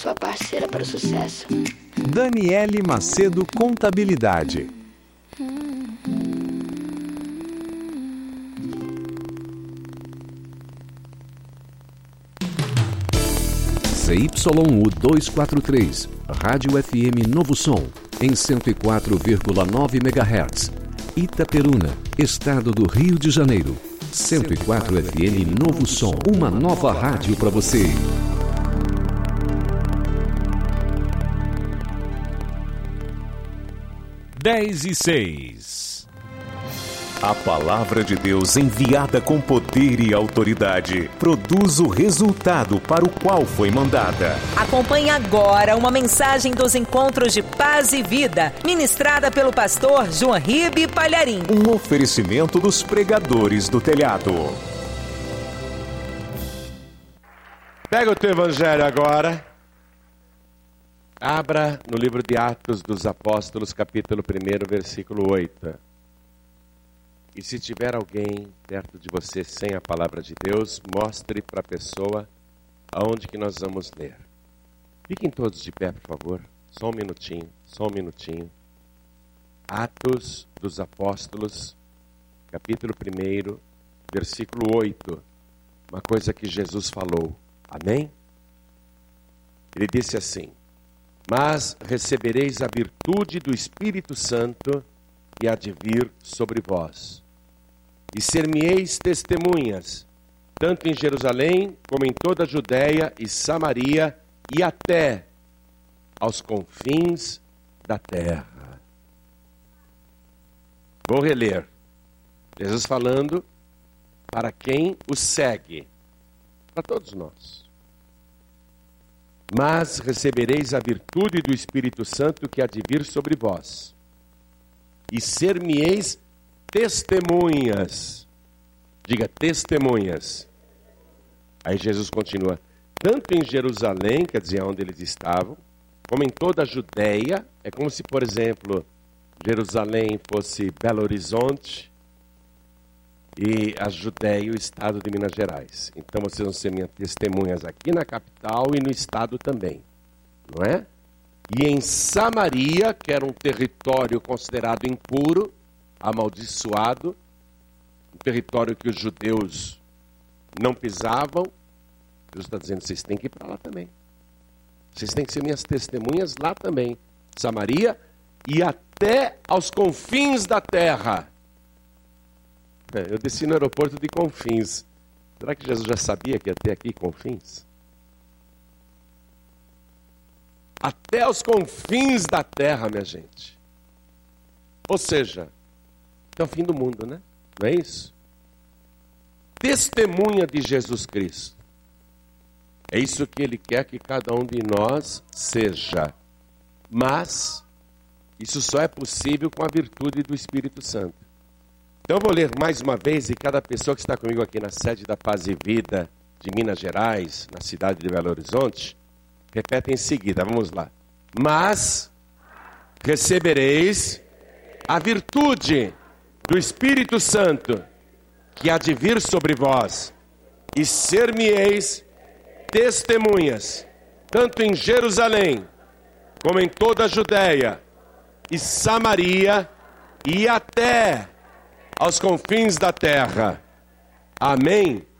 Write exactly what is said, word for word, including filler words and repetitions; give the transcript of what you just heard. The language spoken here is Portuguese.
sua parceira para o sucesso. Daniele Macedo Contabilidade. Z Y U duzentos e quarenta e três, Rádio F M Novo Som, em cento e quatro vírgula nove megahertz. Itaperuna, Estado do Rio de Janeiro. cento e quatro F M Novo Som, uma nova rádio para você. dez e seis. A palavra de Deus enviada com poder e autoridade produz o resultado para o qual foi mandada. Acompanhe agora uma mensagem dos Encontros de Paz e Vida, ministrada pelo pastor João Ribe Palharim. Um oferecimento dos pregadores do telhado. Pega o teu evangelho agora. Abra no livro de Atos dos Apóstolos, capítulo um, versículo oito. E se tiver alguém perto de você sem a palavra de Deus, mostre para a pessoa aonde que nós vamos ler. Fiquem todos de pé, por favor. Só um minutinho, só um minutinho. Atos dos Apóstolos, capítulo um, versículo oito. Uma coisa que Jesus falou. Amém? Ele disse assim: mas recebereis a virtude do Espírito Santo que há de vir sobre vós. E ser-me-eis testemunhas, tanto em Jerusalém, como em toda a Judéia e Samaria, e até aos confins da terra. Vou reler. Jesus falando para quem o segue, para todos nós. Mas recebereis a virtude do Espírito Santo que há de vir sobre vós. E ser-me-eis testemunhas. Diga, testemunhas. Aí Jesus continua. Tanto em Jerusalém, quer dizer, onde eles estavam, como em toda a Judéia. É como se, por exemplo, Jerusalém fosse Belo Horizonte e a Judéia o estado de Minas Gerais. Então vocês vão ser minhas testemunhas aqui na capital e no estado também. Não é? E em Samaria, que era um território considerado impuro, amaldiçoado, um território que os judeus não pisavam, Jesus está dizendo, vocês têm que ir para lá também. Vocês têm que ser minhas testemunhas lá também. Samaria e até aos confins da terra. Eu desci no aeroporto de Confins. Será que Jesus já sabia que ia ter aqui Confins? Até os confins da terra, minha gente. Ou seja, é o fim do mundo, né? Não é isso? Testemunha de Jesus Cristo. É isso que Ele quer que cada um de nós seja. Mas, isso só é possível com a virtude do Espírito Santo. Então eu vou ler mais uma vez, e cada pessoa que está comigo aqui na sede da Paz e Vida de Minas Gerais, na cidade de Belo Horizonte, repete em seguida, vamos lá. Mas recebereis a virtude do Espírito Santo que há de vir sobre vós, e ser-me-eis testemunhas, tanto em Jerusalém, como em toda a Judéia e Samaria, e até aos confins da terra. Amém?